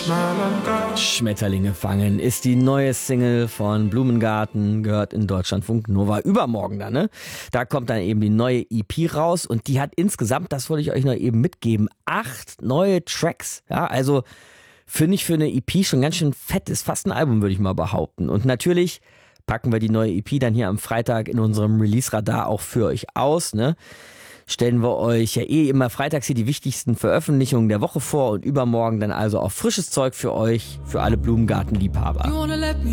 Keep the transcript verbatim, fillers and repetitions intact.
Schmetterlinge fangen ist die neue Single von Blumengarten, gehört in Deutschlandfunk Nova übermorgen dann, ne? Da kommt dann eben die neue E P raus und die hat insgesamt, das wollte ich euch noch eben mitgeben, acht neue Tracks. Ja, also finde ich für eine E P schon ganz schön fett, ist fast ein Album, würde ich mal behaupten. Und natürlich packen wir die neue E P dann hier am Freitag in unserem Release-Radar auch für euch aus, ne? Stellen wir euch ja eh immer freitags hier die wichtigsten Veröffentlichungen der Woche vor und übermorgen dann also auch frisches Zeug für euch, für alle Blumengarten-Liebhaber.